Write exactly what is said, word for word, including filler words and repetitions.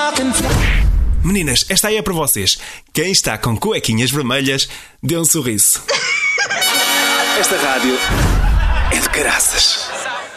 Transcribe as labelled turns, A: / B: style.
A: Meninas, esta aí é para vocês. Quem está com cuequinhas vermelhas, dê um sorriso. Esta rádio é de caraças.